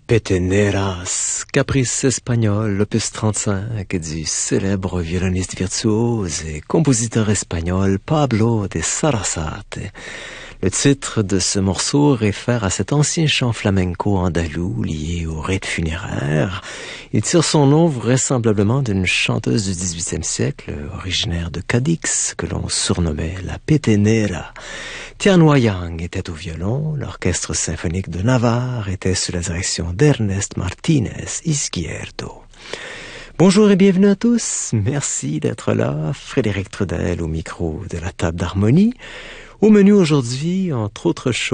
Peteneras, caprice espagnol, opus 35 du célèbre violoniste virtuose et compositeur espagnol Pablo de Sarasate. Le titre de ce morceau réfère à cet ancien chant flamenco andalou lié au rite funéraire. Il tire son nom vraisemblablement d'une chanteuse du XVIIIe siècle, originaire de Cadix, que l'on surnommait la Petenera. Tianhua Yang était au violon, l'orchestre symphonique de Navarre était sous la direction d'Ernest Martínez Izquierdo. Bonjour et bienvenue à tous, merci d'être là, Frédéric Trudel au micro de la table d'harmonie. Au menu aujourd'hui, entre autres choses,